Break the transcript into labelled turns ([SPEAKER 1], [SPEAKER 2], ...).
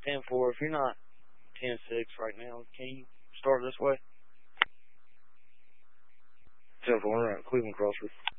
[SPEAKER 1] 10-4. If you're not 10-6 right now, can you start this way? 10-4, we're at Cleveland Crossroads.